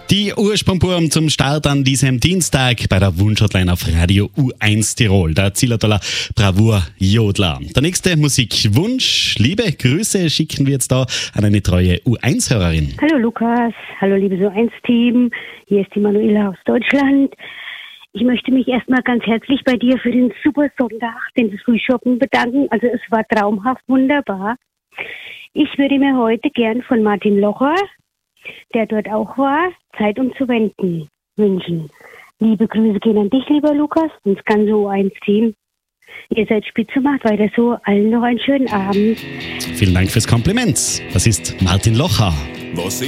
Die Ursprungburm zum Start an diesem Dienstag bei der Wunschhotline auf Radio U1 Tirol, der Zillertaler Bravour-Jodler. Der nächste Musikwunsch, liebe Grüße schicken wir jetzt da an eine treue U1-Hörerin. Hallo Lukas, hallo liebes U1-Team, hier ist die Manuela aus Deutschland. Ich möchte mich erstmal ganz herzlich bei dir für den super Sonntag, den Frühschoppen bedanken. Also es war traumhaft wunderbar. Ich würde mir heute gern von Martin Locher, der dort auch war, Zeit zu wenden wünschen. Liebe Grüße gehen an dich, lieber Lukas, und das ganze U1-Team. Ihr seid spitze, macht weiter so. Allen noch einen schönen Abend. Vielen Dank fürs Kompliment. Das ist Martin Locher. Was